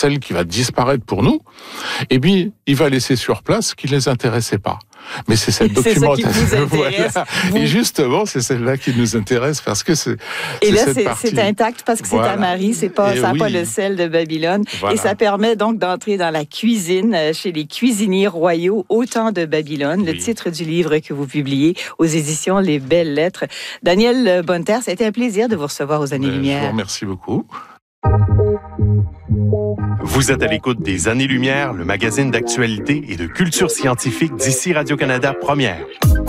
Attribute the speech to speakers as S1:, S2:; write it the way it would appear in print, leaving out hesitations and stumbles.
S1: celle qui va disparaître pour nous. Et puis, il va laisser sur place ce qui ne les intéressait pas. Mais c'est cette documentation. Voilà. Et justement, c'est celle-là qui nous intéresse parce que c'est.
S2: Et là, c'est intact parce que c'est à Marie, ça n'a pas le sel de Babylone. Voilà. Et ça permet donc d'entrer dans la cuisine chez les cuisiniers royaux au temps de Babylone, le titre du livre que vous publiez aux éditions Les Belles Lettres. Daniel Bonneterre, ça a été un plaisir de vous recevoir aux Années-Lumière.
S1: Je vous remercie beaucoup.
S3: Vous êtes à l'écoute des Années-Lumière, le magazine d'actualité et de culture scientifique d'ici Radio-Canada Première.